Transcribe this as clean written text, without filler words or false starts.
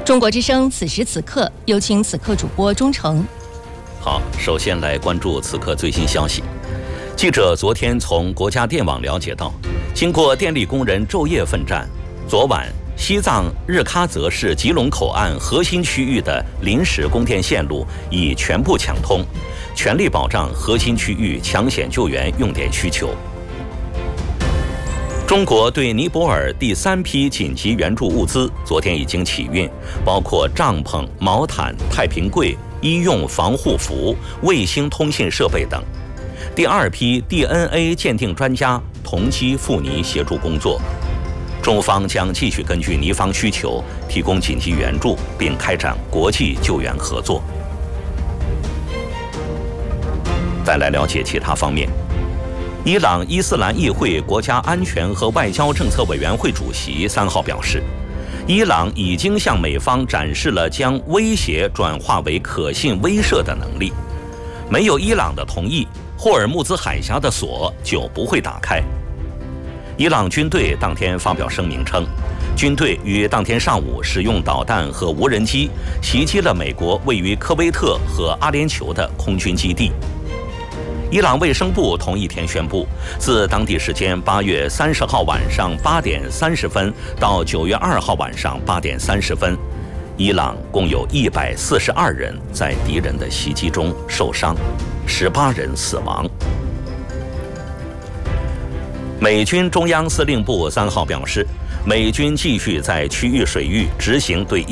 中国之声此时此刻，有请此刻主播钟诚。 好，首先来关注此刻最新消息。记者昨天从国家电网了解到，经过电力工人昼夜奋战，昨晚西藏日喀则市吉隆口岸核心区域的临时供电线路已全部抢通，全力保障核心区域抢险救援用电需求。中国对尼泊尔第3批紧急援助物资昨天已经起运，包括帐篷、毛毯、太平柜、医用防护服、卫星通信设备等。第2批 DNA 鉴定专家同机赴尼协助工作。中方将继续根据尼方需求提供紧急援助，并开展国际救援合作。再来了解其他方面。伊朗伊斯兰议会国家安全和外交政策委员会主席3号表示，伊朗已经向美方展示了将威胁转化为可信威慑的能力。没有伊朗的同意，霍尔木兹海峡的锁就不会打开。伊朗军队当天发表声明称，军队于当天上午使用导弹和无人机袭击了美国位于科威特和阿联酋的空军基地。伊朗卫生部同一天宣布，自当地时间8月30号晚上8点30分到9月2号晚上8点30分，伊朗共有142人在敌人的袭击中受伤，18人死亡。美军中央司令部3号表示，美军继续在区域水域执行对